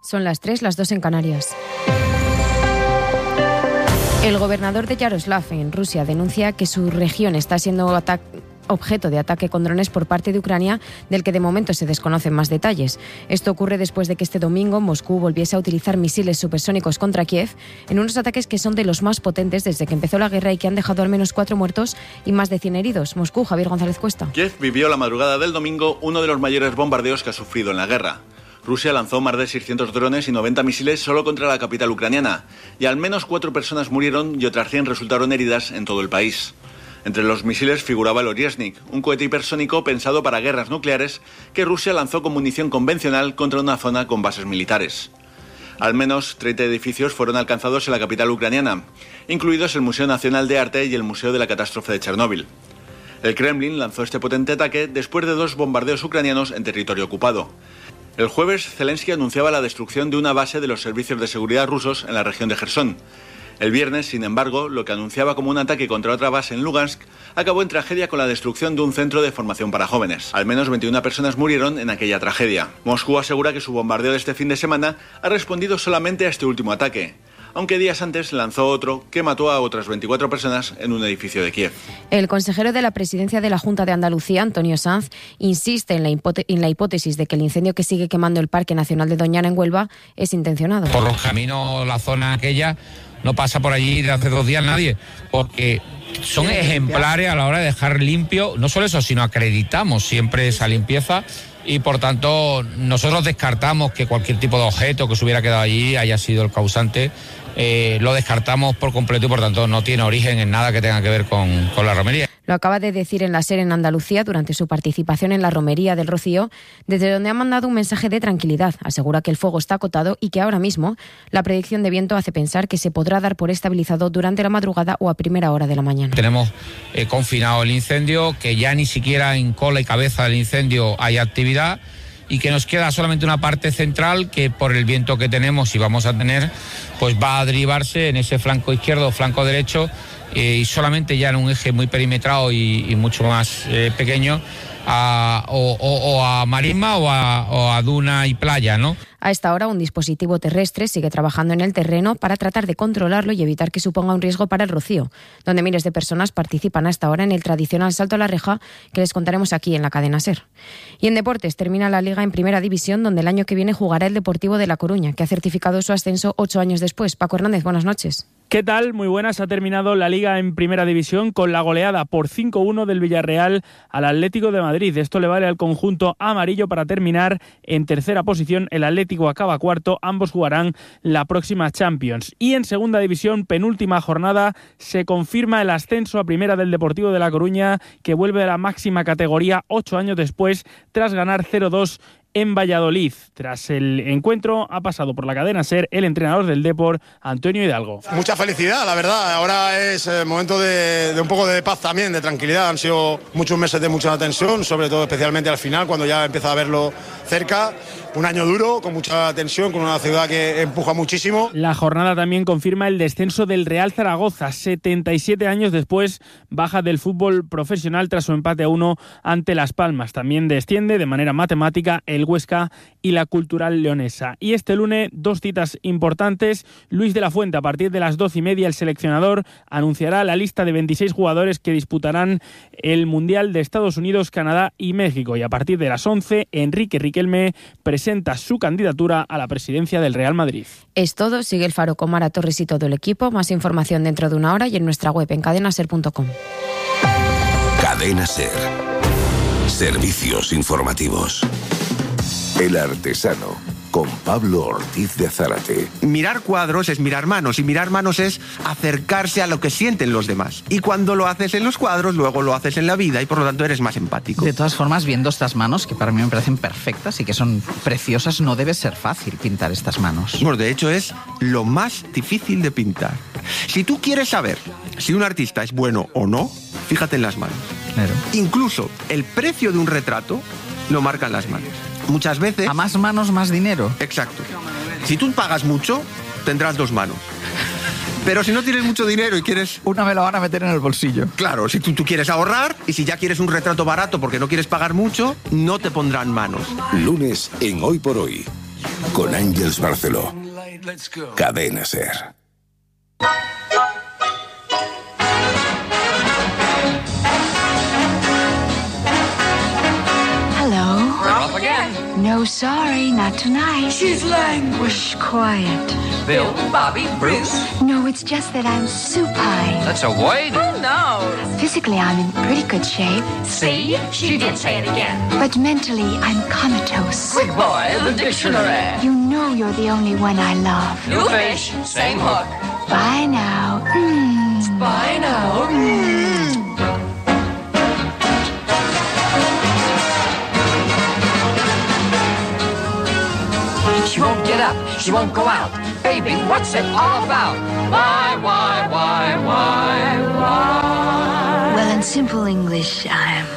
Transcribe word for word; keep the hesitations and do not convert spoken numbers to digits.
Son las tres, las dos en Canarias. El gobernador de Yaroslav, en Rusia, denuncia que su región está siendo atac- objeto de ataque con drones por parte de Ucrania, del que de momento se desconocen más detalles. Esto ocurre después de que este domingo Moscú volviese a utilizar misiles supersónicos contra Kiev, en unos ataques que son de los más potentes desde que empezó la guerra y que han dejado al menos cuatro muertos y más de cien heridos. Moscú, Javier González Cuesta. Kiev vivió la madrugada del domingo uno de los mayores bombardeos que ha sufrido en la guerra. Rusia lanzó más de seiscientos drones y noventa misiles solo contra la capital ucraniana, y al menos cuatro personas murieron y otras cien resultaron heridas en todo el país. Entre los misiles figuraba el Oryezhnik, un cohete hipersónico pensado para guerras nucleares que Rusia lanzó con munición convencional contra una zona con bases militares. Al menos treinta edificios fueron alcanzados en la capital ucraniana, incluidos el Museo Nacional de Arte y el Museo de la Catástrofe de Chernóbil. El Kremlin lanzó este potente ataque después de dos bombardeos ucranianos en territorio ocupado. El jueves, Zelensky anunciaba la destrucción de una base de los servicios de seguridad rusos en la región de Jersón. El viernes, sin embargo, lo que anunciaba como un ataque contra otra base en Lugansk acabó en tragedia con la destrucción de un centro de formación para jóvenes. Al menos veintiuna personas murieron en aquella tragedia. Moscú asegura que su bombardeo de este fin de semana ha respondido solamente a este último ataque, aunque días antes lanzó otro que mató a otras veinticuatro personas en un edificio de Kiev. El consejero de la presidencia de la Junta de Andalucía, Antonio Sanz, insiste en la, hipote- en la hipótesis de que el incendio que sigue quemando el Parque Nacional de Doñana en Huelva es intencionado. Por los caminos, la zona aquella, no pasa por allí de hace dos días nadie, porque son ejemplares a la hora de dejar limpio, no solo eso, sino acreditamos siempre esa limpieza. Y por tanto nosotros descartamos que cualquier tipo de objeto que se hubiera quedado allí haya sido el causante. Eh, lo descartamos por completo y por tanto no tiene origen en nada que tenga que ver con, con la romería. Lo acaba de decir en la SER en Andalucía durante su participación en la romería del Rocío, desde donde ha mandado un mensaje de tranquilidad. Asegura que el fuego está acotado y que ahora mismo la predicción de viento hace pensar que se podrá dar por estabilizado durante la madrugada o a primera hora de la mañana. Tenemos eh, confinado el incendio, que ya ni siquiera en cola y cabeza del incendio hay actividad, y que nos queda solamente una parte central que por el viento que tenemos y vamos a tener, pues va a derivarse en ese flanco izquierdo o flanco derecho, eh, y solamente ya en un eje muy perimetrado y, y mucho más eh, pequeño, a, o, o, o a marisma o a, o a duna y playa, ¿no? A esta hora, un dispositivo terrestre sigue trabajando en el terreno para tratar de controlarlo y evitar que suponga un riesgo para el Rocío, donde miles de personas participan hasta ahora en el tradicional salto a la reja que les contaremos aquí en la cadena SER. Y en deportes termina la Liga en Primera División, donde el año que viene jugará el Deportivo de La Coruña, que ha certificado su ascenso ocho años después. Paco Hernández, buenas noches. ¿Qué tal? Muy buenas. Ha terminado la Liga en Primera División con la goleada por cinco uno del Villarreal al Atlético de Madrid. Esto le vale al conjunto amarillo para terminar en tercera posición. El Atlético acaba cuarto. Ambos jugarán la próxima Champions. Y en Segunda División, penúltima jornada, se confirma el ascenso a Primera del Deportivo de La Coruña, que vuelve a la máxima categoría ocho años después, tras ganar cero dos en Valladolid. Tras el encuentro ha pasado por la cadena SER el entrenador del Depor, Antonio Hidalgo. Mucha felicidad, la verdad. Ahora es el momento de, de un poco de paz también, de tranquilidad. Han sido muchos meses de mucha tensión, sobre todo especialmente al final, cuando ya empieza a verlo cerca. Un año duro, con mucha tensión, con una ciudad que empuja muchísimo. La jornada también confirma el descenso del Real Zaragoza. setenta y siete años después, baja del fútbol profesional tras su empate a uno ante Las Palmas. También desciende de manera matemática el Huesca y la Cultural Leonesa. Y este lunes, dos citas importantes. Luis de la Fuente, a partir de las doce y media, el seleccionador anunciará la lista de veintiséis jugadores que disputarán el Mundial de Estados Unidos, Canadá y México. Y a partir de las once, Enrique Riquelme presenta su candidatura a la presidencia del Real Madrid. Es todo. Sigue el Faro con Mara Torres y todo el equipo. Más información dentro de una hora y en nuestra web en cadena ser punto com. Cadena SER. Servicios informativos. El Artesano, con Pablo Ortiz de Zárate. Mirar cuadros es mirar manos, y mirar manos es acercarse a lo que sienten los demás. Y cuando lo haces en los cuadros, luego lo haces en la vida, y por lo tanto eres más empático. De todas formas, viendo estas manos, que para mí me parecen perfectas y que son preciosas, no debe ser fácil pintar estas manos. Bueno, de hecho es lo más difícil de pintar. Si tú quieres saber si un artista es bueno o no, fíjate en las manos. Claro. Incluso el precio de un retrato lo marcan las manos. Muchas veces... A más manos, más dinero. Exacto. Si tú pagas mucho, tendrás dos manos. Pero si no tienes mucho dinero y quieres... Una me la van a meter en el bolsillo. Claro, si tú, tú quieres ahorrar, y si ya quieres un retrato barato porque no quieres pagar mucho, no te pondrán manos. Lunes en Hoy por Hoy. Con Ángels Barceló. Cadena SER. Hello. We're off again. No, sorry, not tonight. She's languish. Quiet. Bill, Bobby, Bruce. No, it's just that I'm supine. That's a void? Oh, no. Physically, I'm in pretty good shape. See? She did say it again. But mentally, I'm comatose. Quick boy, the dictionary. You know you're the only one I love. New fish, same hook. Bye now. Mm. Bye now. Mm. She won't get up, she won't go out. Baby, what's it all about? Why, why, why, why, why? Well, in simple English, I'm